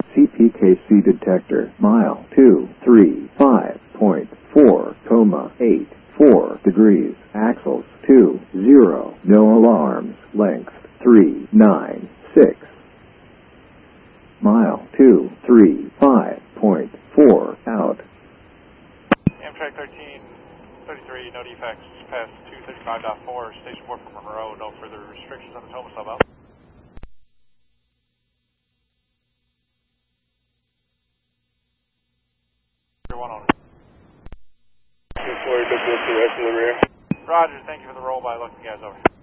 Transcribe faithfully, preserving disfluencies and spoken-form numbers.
C P K C detector, mile two three five point four, comma eight four degrees, axles two zero, no alarms, length three nine six. Mile two three five point four, out. Amtrak thirteen thirty-three, no defects, past two thirty-five point four, station four from Monroe, no further restrictions on the Toma sub out. One on. Good for you, good for the rest of the rear. Roger, thank you for the roll by, looking guys over.